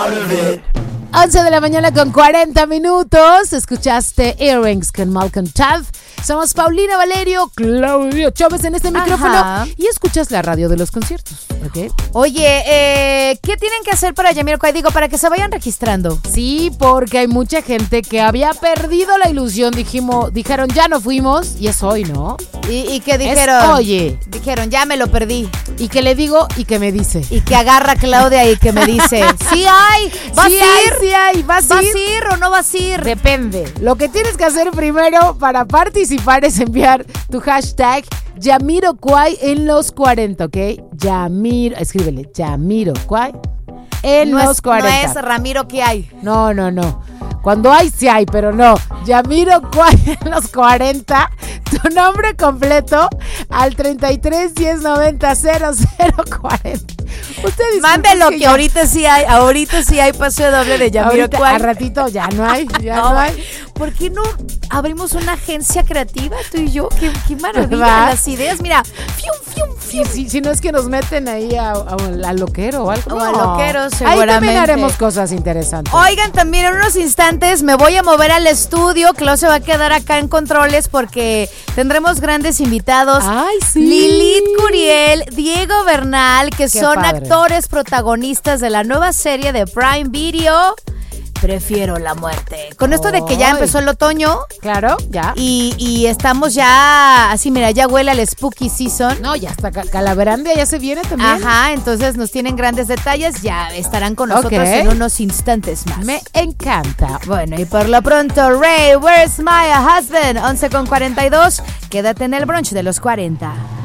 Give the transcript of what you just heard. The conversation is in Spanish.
11 de la mañana con 40 minutos. Escuchaste Earrings con Malcolm Tav. Somos Paulina Valerio, Claudio Chávez en este micrófono. Y escuchas la radio de los conciertos, ¿ok? Oye, ¿qué tienen que hacer para Jamiroquai? Digo, para que se vayan registrando. Sí, porque hay mucha gente que había perdido la ilusión. Dijeron, ya no fuimos. Y es hoy, ¿no? ¿Y qué dijeron? Oye. Dijeron, ya me lo perdí. ¿Y qué le digo? ¿Y qué me dice? Y que agarra a Claudia y que me dice, sí hay, ¿vas a ir? Sí hay, ¿vas a ir o no vas a ir? Depende. Lo que tienes que hacer primero para participar es enviar tu hashtag Jamiroquai en los 40, ¿ok? Escríbele, Jamiroquai en los 40. No es Ramiro que hay. No. Cuando hay, sí hay, pero no. Jamiroquai en los 40. Tu nombre completo al 33 10 90 00 40. Mándelo que ahorita sí hay pase doble de Jamiroquai. Al ratito ya no hay, no hay. ¿Por qué no abrimos una agencia creativa tú y yo? Qué maravilla, ¿verdad? Las ideas, mira, Si no es que nos meten ahí a loquero o algo. O a loquero, seguramente. Ahí también haremos cosas interesantes. Oigan, también en unos instantes me voy a mover al estudio. Clau se va a quedar acá en controles porque tendremos grandes invitados. ¡Ay, sí! Lilith Curiel, Diego Bernal, que son padre. Actores protagonistas de la nueva serie de Prime Video, Prefiero la muerte. Con esto de que ya empezó el otoño. Claro, ya. Y estamos ya, así mira, ya huele al spooky season. No, ya está Calaverandia, ya se viene también. Ajá, entonces nos tienen grandes detalles. Ya estarán con nosotros en unos instantes más. Me encanta. Bueno, y por lo pronto, Ray, Where's My Husband? 11:42. Quédate en el brunch de los 40.